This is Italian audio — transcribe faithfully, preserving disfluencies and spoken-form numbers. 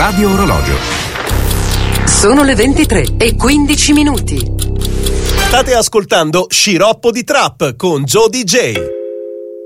Radio Orologio. Sono le ventitré e quindici minuti. State ascoltando Sciroppo di Trap con Joe D J.